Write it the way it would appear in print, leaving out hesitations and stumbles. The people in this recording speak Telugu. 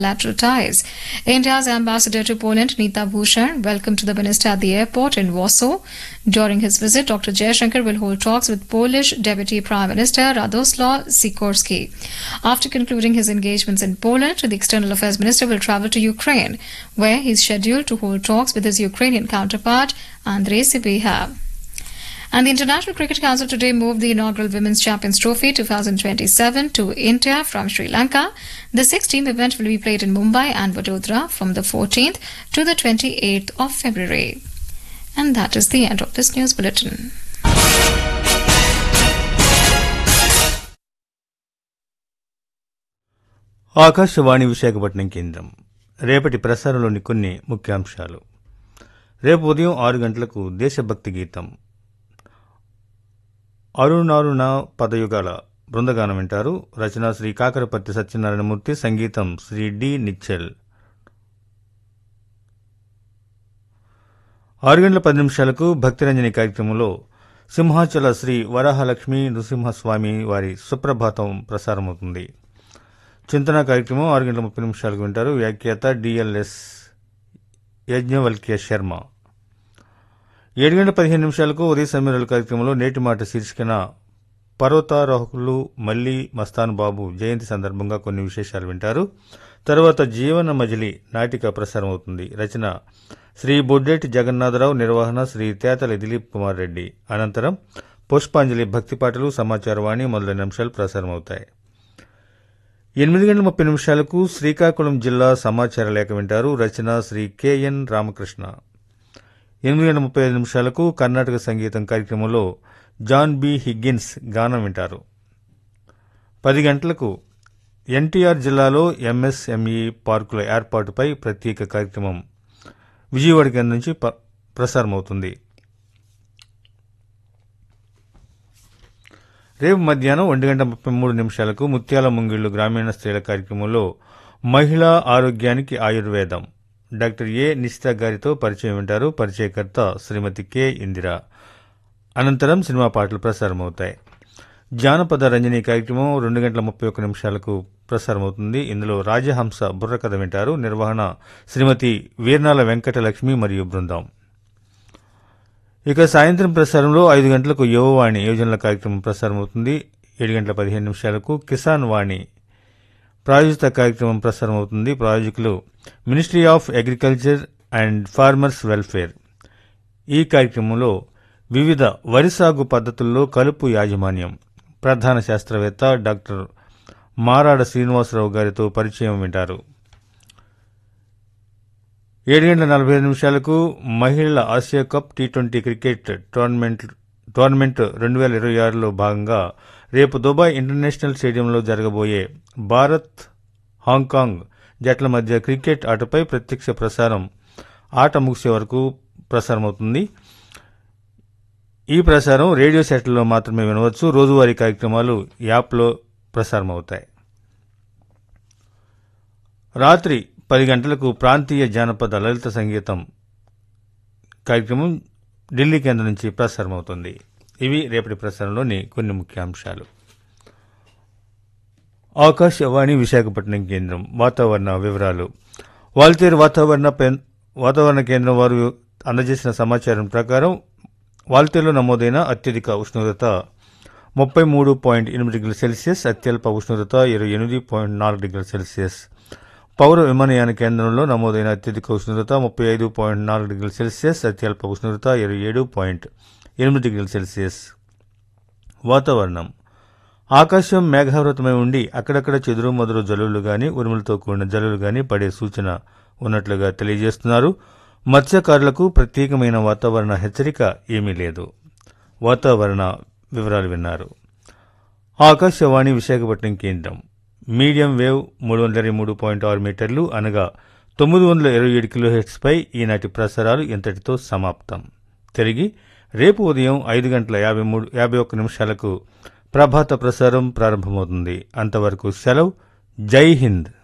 bilateral ties. India's ambassador to Poland, Nita Bhushan, welcomed the minister at the airport in Warsaw. During his visit, Dr. Jaishankar will hold talks with Polish Deputy Prime Minister Radoslaw Sikorski. After concluding his engagements in Poland, the External Affairs Minister will travel to Ukraine, where he is scheduled to hold talks with his Ukrainian counterpart, Andrei Sybiha. And the International Cricket Council today moved the inaugural Women's Champions Trophy 2027 to India from Sri Lanka. The six-team event will be played in Mumbai and Vadodara from the 14th to the 28th of February. And that is the end of this news bulletin. Akashvani Visakhapatnam కేంద్రం రేపటి ప్రసారంలోని కొన్ని ముఖ్యాంశాలు. రేపు ఉదయం 6 గంటలకు దేశభక్తి గీతం అరుణారుణ పదయుగాల బృందగానం వింటారు. రచన శ్రీ కాకరపర్తి సత్యనారాయణమూర్తి, సంగీతం శ్రీ డి నిచ్చల్. 6 గంటల 10 నిమిషాలకు భక్తిరంజని కార్యక్రమంలో సింహాచల శ్రీ వరాహలక్ష్మి నృసింహస్వామి వారి సుప్రభాతం ప్రసారమవుతుంది. చింతన కార్యక్రమం 6 గంటల 30 నిమిషాలకు వింటారు. వ్యాఖ్యాత డిఎల్ఎస్ యజ్ఞవల్క్య శర్మ. 7 గంటల 15 నిమిషాలకు ఉదయ సమీరాల కార్యక్రమంలో నేటి మాట శీర్షికన పర్వతారోహకులు మల్లి మస్తాన్ బాబు జయంతి సందర్భంగా కొన్ని విశేషాలు వింటారు. తర్వాత జీవన మజిలీ నాటిక ప్రసారమవుతుంది. రచన శ్రీ బొడ్డేటి జగన్నాథరావు, నిర్వహణ శ్రీ తేతలి దిలీప్ కుమార్ రెడ్డి. అనంతరం పుష్పాంజలి భక్తి పాటలు, సమాచారవాణి మొదలైన అంశాలు ప్రసారమవుతాయి. 8 గంటల 30 నిమిషాలకు శ్రీకాకుళం జిల్లా సమాచార లేఖ వింటారు. రచన శ్రీ కెఎన్ రామకృష్ణ. 8 గంటల 35 నిమిషాలకు కర్ణాటక సంగీతం కార్యక్రమంలో జాన్ బి హిగ్గిన్స్ గానం వింటారు. 10 గంటలకు ఎన్టీఆర్ జిల్లాలో ఎంఎస్ఎంఈ పార్కుల ఏర్పాటుపై ప్రత్యేక కార్యక్రమం విజయవాడ కేంద్రం నుంచి ప్రసారమవుతుంది. రేపు మధ్యాహ్నం 1 గంట 33 నిమిషాలకు ముత్యాల ముంగిళ్లు గ్రామీణ స్త్రీల కార్యక్రమంలో మహిళా ఆరోగ్యానికి ఆయుర్వేదం డాక్టర్ ఏ నిశిత గారితో పరిచయం వింటారు. పరిచయకర్త శ్రీమతి కె ఇందిర. అనంతరం సినిమా పాటలు ప్రసారమవుతాయి. జానపద రంజని కార్యక్రమం 2 గంటల 31 నిమిషాలకు ప్రసారమవుతుంది. ఇందులో రాజహంస బుర్రకథ వింటారు. నిర్వహణ శ్రీమతి వీర్నాల వెంకటలక్ష్మి మరియు బృందం. ఇక సాయంత్రం ప్రసారంలో 5 గంటలకు యువవాణి యోజనల కార్యక్రమం ప్రసారమవుతుంది. 7 గంటల 15 నిమిషాలకు కిసాన్ వాణి ప్రాయోజిత కార్యక్రమం ప్రసారమవుతుంది. ప్రాయోజకులు ministry of agriculture and farmers welfare. ఈ కార్యక్రమంలో వివిధ వరి సాగు పద్ధతుల్లో కలుపు యాజమాన్యం ప్రధాన శాస్త్రవేత్త డాక్టర్ మారాడ శ్రీనివాసరావు గారితో పరిచయం వింటారు. 7 గంటల 45 నిమిషాలకు మహిళల Asia cup T20 cricket tournament 2026లో భాగంగా రేపు దుబాయ్ ఇంటర్నేషనల్ స్టేడియంలో జరగబోయే భారత్ హాంకాంగ్ జట్ల మధ్య క్రికెట్ ఆటపై ప్రత్యక్ష ప్రసారం ఆట ముగిసే వరకు ప్రసారమవుతుంది. ఈ ప్రసారం రేడియో సెట్లలో మాత్రమే వినవచ్చు. రోజువారీ కార్యక్రమాలు యాప్లో ప్రసారమవుతాయి. రాత్రి 10 గంటలకు ప్రాంతీయ జానపద లలిత సంగీతం కార్యక్రమం ఢిల్లీ కేంద్రం నుంచి ప్రసారమవుతుంది. ఇవి రేపటి ప్రసారంలోని కొన్ని ముఖ్యాంశాలు. ఆకాశవాణి విశాఖపట్నం కేంద్రం వాతావరణ వివరాలు. వాల్తేరు వాతావరణ కేంద్రం వారు అందజేసిన సమాచారం ప్రకారం వాల్తేరులో నమోదైన అత్యధిక ఉష్ణోగ్రత 33.8 డిగ్రీల సెల్సియస్, అత్యల్ప ఉష్ణోగ్రత 28.4 డిగ్రీల సెల్సియస్. పౌర విమానయాన కేంద్రంలో నమోదైన అత్యధిక ఉష్ణోగ్రత 35.4 డిగ్రీల సెల్సియస్, అత్యల్ప ఉష్ణోగ్రత 27.8 డిగ్రీల సెల్సియస్. వాతావరణం. ఆకాశం మేఘావృతమై ఉండి అక్కడక్కడ చెదురుమదురు జల్లులు గాని ఉరుములతో కూడిన జల్లులు గాని పడే సూచన ఉన్నట్లుగా తెలియజేస్తున్నారు. మత్స్యకారులకు ప్రత్యేకమైన వాతావరణ హెచ్చరిక ఏమీ లేదు. వాతావరణ వివరాలు విన్నారు. ఆకాశవాణి విశాఖపట్నం కేంద్రం. మీడియం వేవ్ 323.6 మీటర్లు అనగా 927 కిలోహెర్ట్జ్పై ఈనాటి ప్రసారాలు ఇంతటితో సమాప్తం. తిరిగి రేపు ఉదయం 5 గంటల 51 నిమిషాలకు ప్రభాత ప్రసారం ప్రారంభమవుతుంది. అంతవరకు సెలవు. జై హింద్.